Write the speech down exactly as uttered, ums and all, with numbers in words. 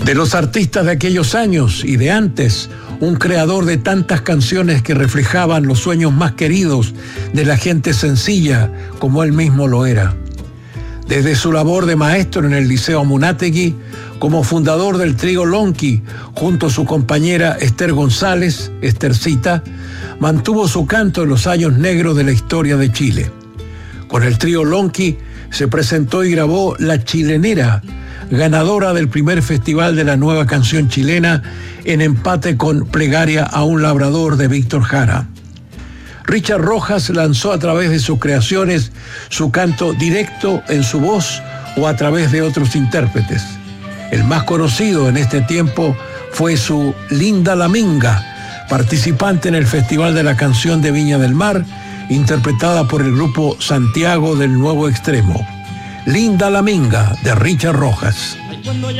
De los artistas de aquellos años y de antes, un creador de tantas canciones que reflejaban los sueños más queridos de la gente sencilla, como él mismo lo era. Desde su labor de maestro en el Liceo Amunátegui, como fundador del trío Lonqui, junto a su compañera Esther González, Estercita, mantuvo su canto en los años negros de la historia de Chile. Con el trío Lonqui se presentó y grabó La Chilenera, ganadora del primer Festival de la Nueva Canción Chilena, en empate con Plegaria a un labrador de Víctor Jara. Richard Rojas lanzó a través de sus creaciones su canto directo en su voz o a través de otros intérpretes. El más conocido en este tiempo fue su Linda la Minga, participante en el Festival de la Canción de Viña del Mar, interpretada por el grupo Santiago del Nuevo Extremo. Linda la Minga, de Richard Rojas.